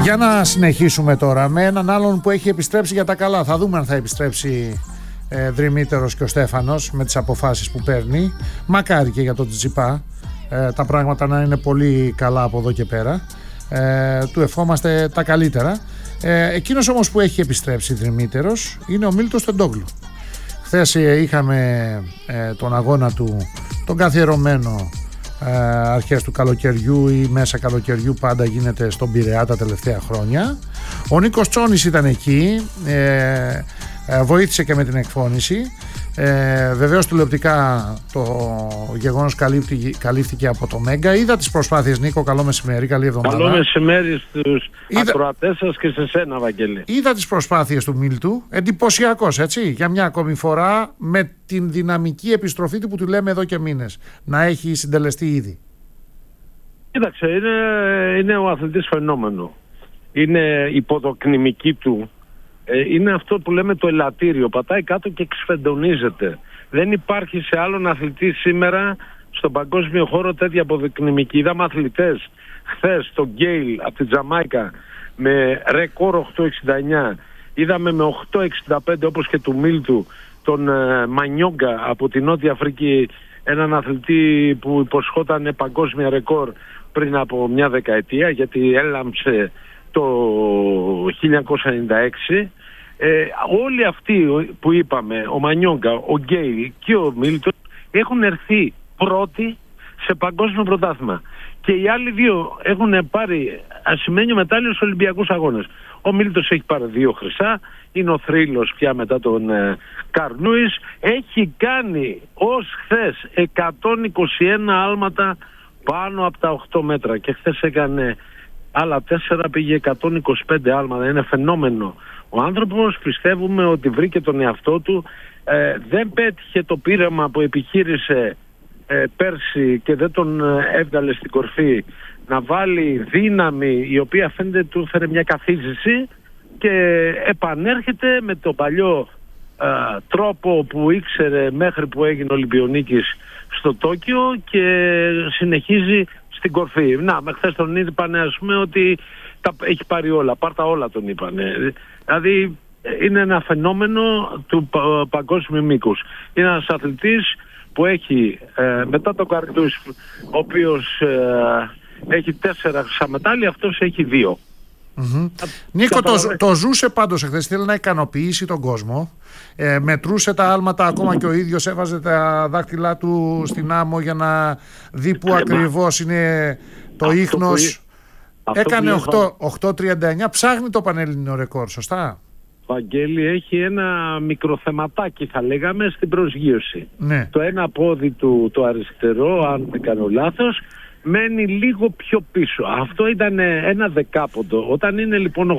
Για να συνεχίσουμε τώρα με έναν άλλον που έχει επιστρέψει για τα καλά. Θα δούμε αν θα επιστρέψει δρυμύτερος και ο Στέφανος με τις αποφάσεις που παίρνει. Μακάρι και για τον Τσιτσιπά τα πράγματα να είναι πολύ καλά από εδώ και πέρα. Του ευχόμαστε τα καλύτερα. Εκείνος όμως που έχει επιστρέψει δρυμύτερος είναι ο Μίλτος Τεντόγλου. Χθες είχαμε τον αγώνα του, τον καθιερωμένο αρχές του καλοκαιριού ή μέσα καλοκαιριού, πάντα γίνεται στον Πειραιά τα τελευταία χρόνια. Ο Νίκος Τσόνης ήταν εκεί, βοήθησε και με την εκφώνηση. Βεβαίως τηλεοπτικά το γεγονός καλύφθηκε από το Μέγκα. Είδα τις προσπάθειες, Νίκο, καλό μεσημέρι, καλή εβδομάδα. Καλό μεσημέρι στους ακροατές σας και σε σένα, Βαγγέλη. Είδα τις προσπάθειες του Μίλτου, εντυπωσιακός, έτσι, για μια ακόμη φορά, με την δυναμική επιστροφή του που του λέμε εδώ και μήνες, να έχει συντελεστεί ήδη. Κοίταξε, είναι ο αθλητής φαινόμενο. Είναι υποδοκνημική του. Είναι αυτό που λέμε το ελαττήριο. Πατάει κάτω και εξφεντονίζεται. Δεν υπάρχει σε άλλον αθλητή σήμερα στον παγκόσμιο χώρο τέτοια αποδοκνημική. Είδαμε αθλητές χθες, τον Γκέιλ από τη Τζαμάικα με ρεκόρ 8.69. Είδαμε με 8.65 όπως και του Μίλτου τον Μανιόγκα από τη Νότια Αφρική, έναν αθλητή που υποσχόταν παγκόσμια ρεκόρ πριν από μια δεκαετία, γιατί έλαμψε το 1996. Όλοι αυτοί που είπαμε, ο Μανιόγκα, ο Γκέι και ο Μίλτον, έχουν έρθει πρώτοι σε παγκόσμιο πρωτάθλημα. Και οι άλλοι δύο έχουν πάρει ασημένιο μετάλλιο στους Ολυμπιακούς Αγώνες. Ο Μίλτος έχει πάρει 2 χρυσά, είναι ο θρύλος πια μετά τον Καρνούης. Έχει κάνει ως χθες 121 άλματα πάνω από τα 8 μέτρα και χθες έκανε άλλα 4, πήγε 125 άλματα. Είναι φαινόμενο. Ο άνθρωπος, πιστεύουμε ότι βρήκε τον εαυτό του, δεν πέτυχε το πείραμα που επιχείρησε πέρσι και δεν τον έβγαλε στην κορφή, να βάλει δύναμη η οποία φαίνεται του έφερε μια καθίζηση, και επανέρχεται με το παλιό τρόπο που ήξερε μέχρι που έγινε Ολυμπιονίκης στο Τόκιο και συνεχίζει στην κορφή. Με χθες τον είπανε, ας πούμε, ότι έχει πάρει όλα, πάρτα όλα τον είπανε. Δηλαδή είναι ένα φαινόμενο του παγκόσμιου μήκους. Είναι ένας αθλητής που έχει μετά το Καρντούς, ο οποίος έχει 4 μετάλλια, αυτός έχει 2. Νίκο, το ζούσε πάντως εχθές, θέλει να ικανοποιήσει τον κόσμο, μετρούσε τα άλματα, ακόμα και ο ίδιος έβαζε τα δάχτυλά του στην άμμο για να δει που ακριβώς είναι το ίχνος. Έκανε 8.39, ψάχνει το πανελληνικό ρεκόρ, σωστά? Βαγγέλη, έχει ένα μικροθεματάκι, θα λέγαμε, στην προσγείωση. Ναι. Το ένα πόδι του, το αριστερό, αν δεν κάνω λάθος, μένει λίγο πιο πίσω. Αυτό ήταν ένα δεκάποντο. Όταν είναι λοιπόν